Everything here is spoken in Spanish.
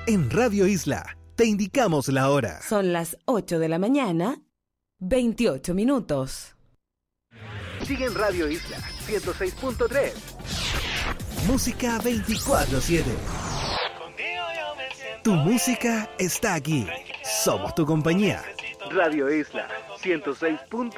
En Radio Isla te indicamos la hora. Son las 8 de la mañana, 28 minutos. Sigue en Radio Isla 106.3. Música 24/7. Tu música está aquí. Somos tu compañía. Radio Isla 106.3.